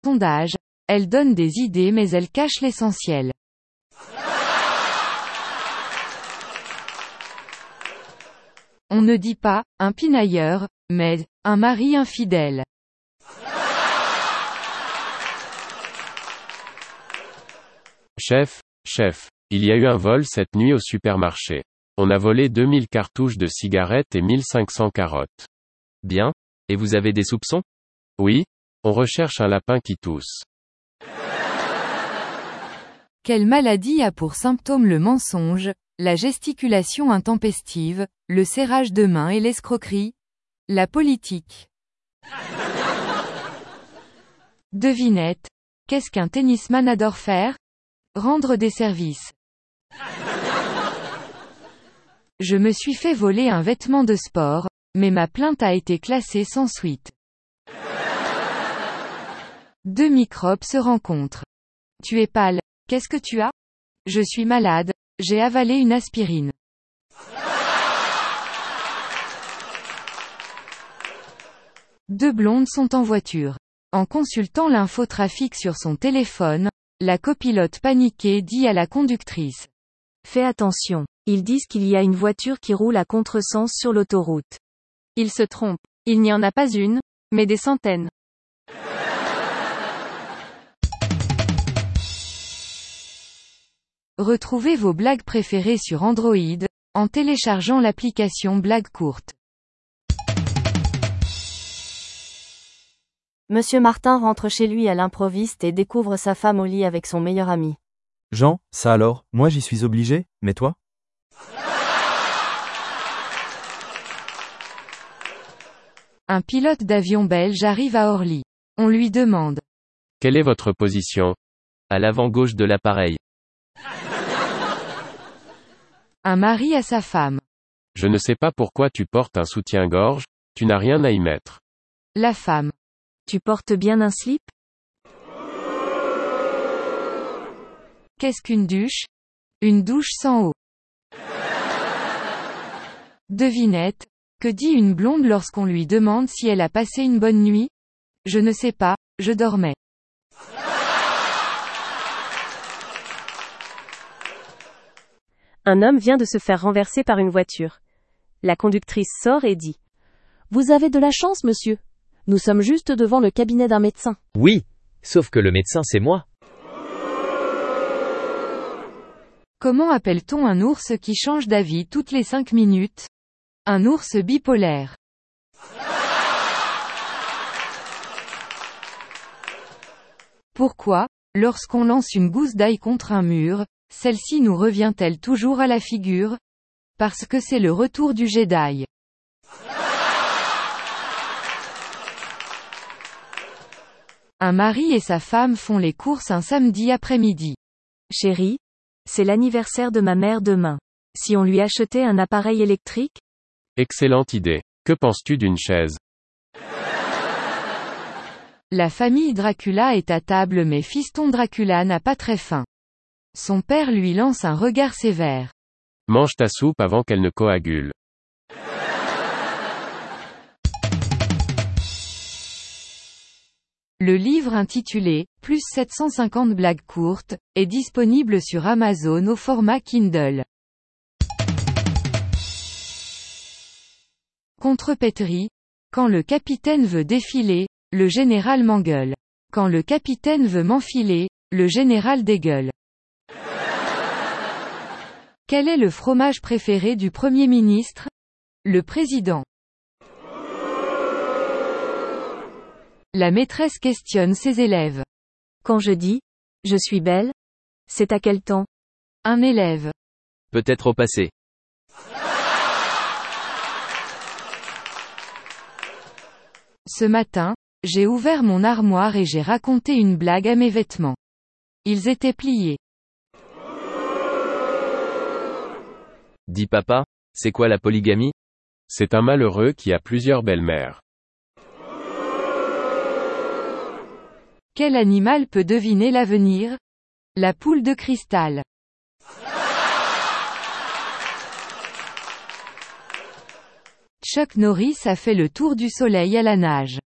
Sondage. Elle donne des idées mais elle cache l'essentiel. On ne dit pas, un pinailleur, mais, un mari infidèle. Chef, il y a eu un vol cette nuit au supermarché. On a volé 2000 cartouches de cigarettes et 1500 carottes. Bien. Et vous avez des soupçons? Oui, on recherche un lapin qui tousse. Quelle maladie a pour symptôme le mensonge, la gesticulation intempestive, le serrage de main et l'escroquerie? La politique. Devinette. Qu'est-ce qu'un tennisman adore faire? Rendre des services. Je me suis fait voler un vêtement de sport, mais ma plainte a été classée sans suite. Deux microbes se rencontrent. Tu es pâle. Qu'est-ce que tu as? Je suis malade. J'ai avalé une aspirine. Deux blondes sont en voiture. En consultant l'infotrafic sur son téléphone, la copilote paniquée dit à la conductrice. Fais attention. Ils disent qu'il y a une voiture qui roule à contresens sur l'autoroute. Ils se trompent. Il n'y en a pas une, mais des centaines. Retrouvez vos blagues préférées sur Android, en téléchargeant l'application Blagues courtes. Monsieur Martin rentre chez lui à l'improviste et découvre sa femme au lit avec son meilleur ami. Jean, ça alors, moi j'y suis obligé, mais toi? Un pilote d'avion belge arrive à Orly. On lui demande. Quelle est votre position? À l'avant gauche de l'appareil. Un mari à sa femme. Je ne sais pas pourquoi tu portes un soutien-gorge, tu n'as rien à y mettre. La femme. Tu portes bien un slip? Qu'est-ce qu'une douche? Une douche sans eau. Devinette. Que dit une blonde lorsqu'on lui demande si elle a passé une bonne nuit? Je ne sais pas, je dormais. Un homme vient de se faire renverser par une voiture. La conductrice sort et dit. Vous avez de la chance, monsieur. Nous sommes juste devant le cabinet d'un médecin. Oui. Sauf que le médecin c'est moi. Comment appelle-t-on un ours qui change d'avis toutes les 5 minutes? Un ours bipolaire. Pourquoi, lorsqu'on lance une gousse d'ail contre un mur, celle-ci nous revient-elle toujours à la figure? Parce que c'est le retour du jet d'ail. Un mari et sa femme font les courses un samedi après-midi. Chérie, c'est l'anniversaire de ma mère demain. Si on lui achetait un appareil électrique? Excellente idée. Que penses-tu d'une chaise? La famille Dracula est à table mais fiston Dracula n'a pas très faim. Son père lui lance un regard sévère. Mange ta soupe avant qu'elle ne coagule. Le livre intitulé « Plus 750 blagues courtes » est disponible sur Amazon au format Kindle. Contrepétrie. Quand le capitaine veut défiler, le général m'engueule. Quand le capitaine veut m'enfiler, le général dégueule. Quel est le fromage préféré du Premier ministre? Le président. La maîtresse questionne ses élèves. Quand je dis « je suis belle », c'est à quel temps? Un élève. Peut-être au passé. Ce matin, j'ai ouvert mon armoire et j'ai raconté une blague à mes vêtements. Ils étaient pliés. Dis papa, c'est quoi la polygamie? C'est un malheureux qui a plusieurs belles-mères. Quel animal peut deviner l'avenir? La poule de cristal. Chuck Norris a fait le tour du soleil à la nage.